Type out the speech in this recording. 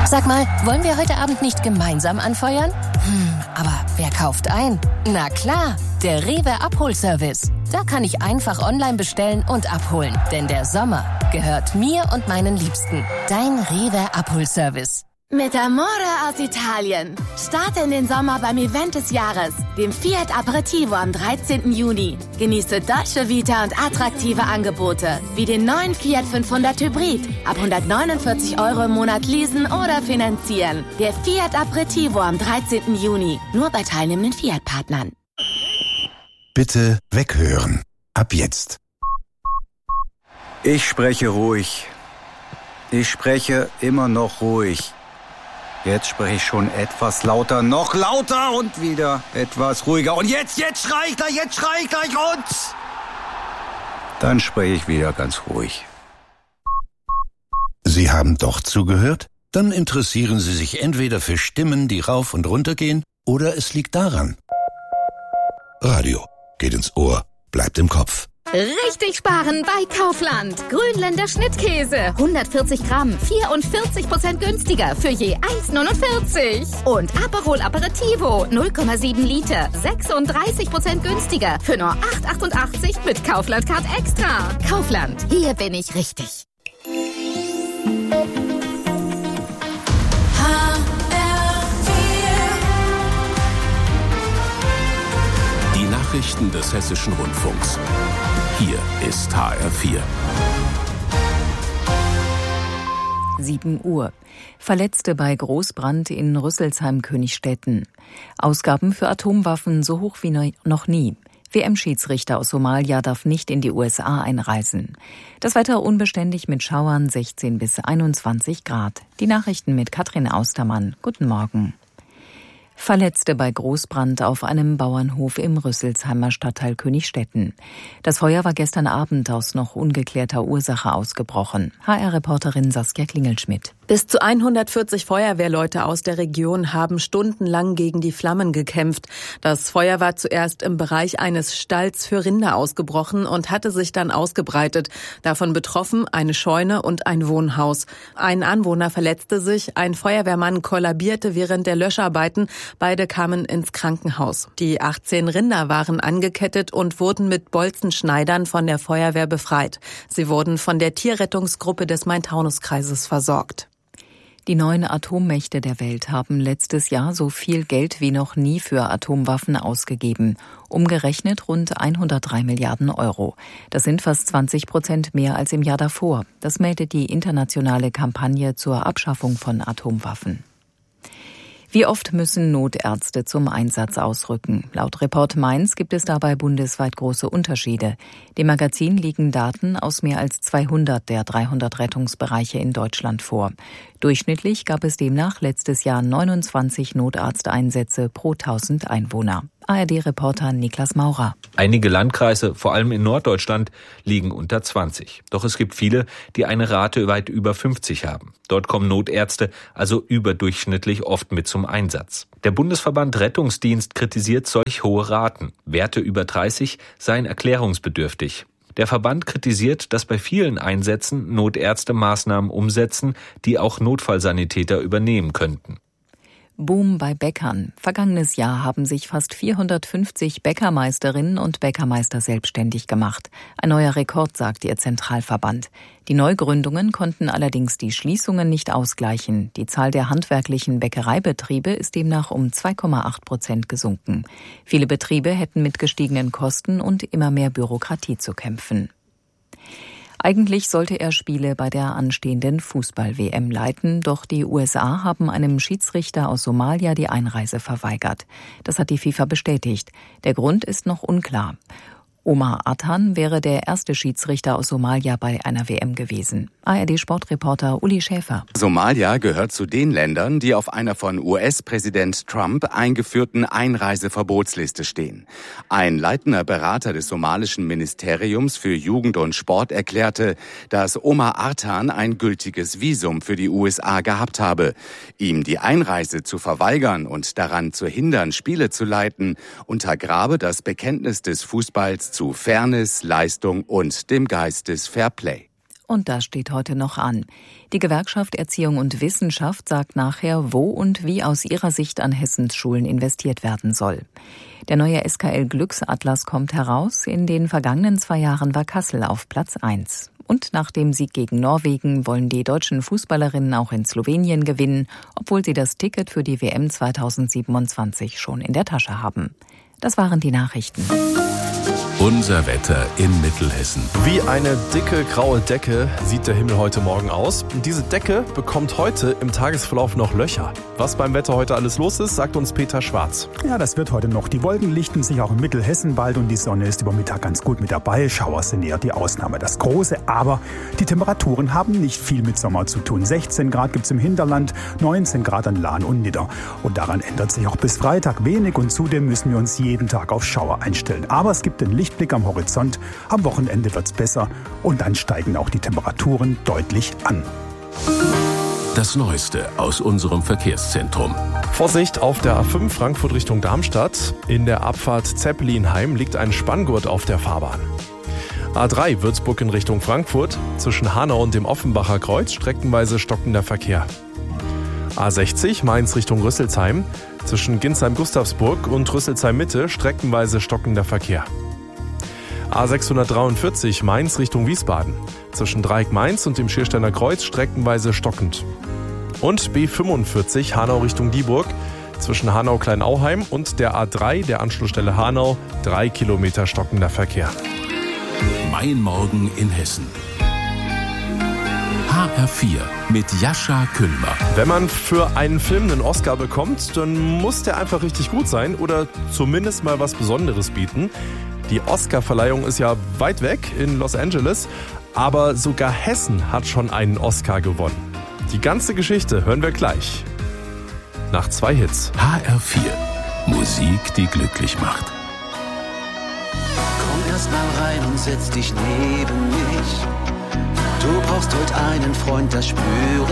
Sag mal, wollen wir heute Abend nicht gemeinsam anfeuern? Aber wer kauft ein? Na klar, der Rewe Abholservice. Da kann ich einfach online bestellen und abholen. Denn der Sommer gehört mir und meinen Liebsten. Dein Rewe Abholservice. Mit Amore aus Italien. Starte in den Sommer beim Event des Jahres, dem Fiat Aperitivo am 13. Juni. Genieße Dolce Vita und attraktive Angebote, wie den neuen Fiat 500 Hybrid. Ab 149 € im Monat leasen oder finanzieren. Der Fiat Aperitivo am 13. Juni. Nur bei teilnehmenden Fiat-Partnern. Bitte weghören. Ab jetzt. Ich spreche ruhig. Ich spreche immer noch ruhig. Jetzt spreche ich schon etwas lauter, noch lauter und wieder etwas ruhiger. Und jetzt schrei ich gleich und... Dann spreche ich wieder ganz ruhig. Sie haben doch zugehört? Dann interessieren Sie sich entweder für Stimmen, die rauf und runter gehen, oder es liegt daran. Radio geht ins Ohr, bleibt im Kopf. Richtig sparen bei Kaufland. Grünländer Schnittkäse. 140 Gramm, 44% günstiger für je 1,49. Und Aperol Aperitivo, 0,7 Liter, 36% günstiger für nur 8,88 mit Kaufland Card Extra. Kaufland, hier bin ich richtig. Die Nachrichten des Hessischen Rundfunks. Hier ist HR4. 7 Uhr. Verletzte bei Großbrand in Rüsselsheim-Königstetten. Ausgaben für Atomwaffen so hoch wie noch nie. WM-Schiedsrichter aus Somalia darf nicht in die USA einreisen. Das Wetter unbeständig mit Schauern 16 bis 21 Grad. Die Nachrichten mit Katrin Austermann. Guten Morgen. Verletzte bei Großbrand auf einem Bauernhof im Rüsselsheimer Stadtteil Königstetten. Das Feuer war gestern Abend aus noch ungeklärter Ursache ausgebrochen. HR-Reporterin Saskia Klingelschmidt. Bis zu 140 Feuerwehrleute aus der Region haben stundenlang gegen die Flammen gekämpft. Das Feuer war zuerst im Bereich eines Stalls für Rinder ausgebrochen und hatte sich dann ausgebreitet. Davon betroffen eine Scheune und ein Wohnhaus. Ein Anwohner verletzte sich, ein Feuerwehrmann kollabierte während der Löscharbeiten. Beide kamen ins Krankenhaus. Die 18 Rinder waren angekettet und wurden mit Bolzenschneidern von der Feuerwehr befreit. Sie wurden von der Tierrettungsgruppe des Main-Taunus-Kreises versorgt. Die 9 Atommächte der Welt haben letztes Jahr so viel Geld wie noch nie für Atomwaffen ausgegeben. Umgerechnet rund 103 Milliarden Euro. Das sind fast 20% mehr als im Jahr davor. Das meldet die internationale Kampagne zur Abschaffung von Atomwaffen. Wie oft müssen Notärzte zum Einsatz ausrücken? Laut Report Mainz gibt es dabei bundesweit große Unterschiede. Dem Magazin liegen Daten aus mehr als 200 der 300 Rettungsbereiche in Deutschland vor. Durchschnittlich gab es demnach letztes Jahr 29 Notarzteinsätze pro 1000 Einwohner. ARD-Reporter Niklas Maurer. Einige Landkreise, vor allem in Norddeutschland, liegen unter 20. Doch es gibt viele, die eine Rate weit über 50 haben. Dort kommen Notärzte also überdurchschnittlich oft mit zum Einsatz. Der Bundesverband Rettungsdienst kritisiert solch hohe Raten. Werte über 30 seien erklärungsbedürftig. Der Verband kritisiert, dass bei vielen Einsätzen Notärzte Maßnahmen umsetzen, die auch Notfallsanitäter übernehmen könnten. Boom bei Bäckern. Vergangenes Jahr haben sich fast 450 Bäckermeisterinnen und Bäckermeister selbstständig gemacht. Ein neuer Rekord, sagt ihr Zentralverband. Die Neugründungen konnten allerdings die Schließungen nicht ausgleichen. Die Zahl der handwerklichen Bäckereibetriebe ist demnach um 2,8% gesunken. Viele Betriebe hätten mit gestiegenen Kosten und immer mehr Bürokratie zu kämpfen. Eigentlich sollte er Spiele bei der anstehenden Fußball-WM leiten, doch die USA haben einem Schiedsrichter aus Somalia die Einreise verweigert. Das hat die FIFA bestätigt. Der Grund ist noch unklar. Omar Athan wäre der erste Schiedsrichter aus Somalia bei einer WM gewesen. ARD-Sportreporter Uli Schäfer. Somalia gehört zu den Ländern, die auf einer von US-Präsident Trump eingeführten Einreiseverbotsliste stehen. Ein leitender Berater des somalischen Ministeriums für Jugend und Sport erklärte, dass Omar Athan ein gültiges Visum für die USA gehabt habe. Ihm die Einreise zu verweigern und daran zu hindern, Spiele zu leiten, untergrabe das Bekenntnis des Fußballs zu Fairness, Leistung und dem Geist des Fairplay. Und das steht heute noch an. Die Gewerkschaft Erziehung und Wissenschaft sagt nachher, wo und wie aus ihrer Sicht an Hessens Schulen investiert werden soll. Der neue SKL Glücksatlas kommt heraus. In den vergangenen 2 Jahren war Kassel auf Platz 1. Und nach dem Sieg gegen Norwegen wollen die deutschen Fußballerinnen auch in Slowenien gewinnen, obwohl sie das Ticket für die WM 2027 schon in der Tasche haben. Das waren die Nachrichten. Unser Wetter in Mittelhessen. Wie eine dicke graue Decke sieht der Himmel heute Morgen aus. Und diese Decke bekommt heute im Tagesverlauf noch Löcher. Was beim Wetter heute alles los ist, sagt uns Peter Schwarz. Ja, das wird heute noch. Die Wolken lichten sich auch in Mittelhessen bald und die Sonne ist über Mittag ganz gut mit dabei. Schauer sind eher die Ausnahme, das Große. Aber die Temperaturen haben nicht viel mit Sommer zu tun. 16 Grad gibt's im Hinterland, 19 Grad an Lahn und Nidda. Und daran ändert sich auch bis Freitag wenig und zudem müssen wir uns jeden Tag auf Schauer einstellen. Aber es gibt den Lichtblick am Horizont. Am Wochenende wird's besser und dann steigen auch die Temperaturen deutlich an. Das Neueste aus unserem Verkehrszentrum. Vorsicht auf der A5 Frankfurt Richtung Darmstadt. In der Abfahrt Zeppelinheim liegt ein Spanngurt auf der Fahrbahn. A3 Würzburg in Richtung Frankfurt. Zwischen Hanau und dem Offenbacher Kreuz streckenweise stockender Verkehr. A60 Mainz Richtung Rüsselsheim. Zwischen Ginsheim-Gustavsburg und Rüsselsheim-Mitte streckenweise stockender Verkehr. A643 Mainz Richtung Wiesbaden. Zwischen Dreieck Mainz und dem Schiersteiner Kreuz streckenweise stockend. Und B45 Hanau Richtung Dieburg. Zwischen Hanau-Kleinauheim und der A3 der Anschlussstelle Hanau 3 Kilometer stockender Verkehr. Mein Morgen in Hessen. HR4 mit Jascha Küllmer. Wenn man für einen Film einen Oscar bekommt, dann muss der einfach richtig gut sein oder zumindest mal was Besonderes bieten. Die Oscar-Verleihung ist ja weit weg in Los Angeles, aber sogar Hessen hat schon einen Oscar gewonnen. Die ganze Geschichte hören wir gleich. Nach 2 Hits. HR4. Musik, die glücklich macht. Komm erst mal rein und setz dich neben mich. Du brauchst heute einen Freund, das spüre